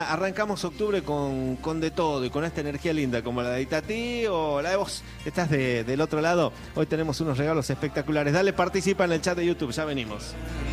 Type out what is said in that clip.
Arrancamos octubre con de todo y con esta energía linda como la de Itatí o la de vos. Estás del otro lado. Hoy tenemos unos regalos espectaculares. Dale, participa en el chat de YouTube. Ya venimos.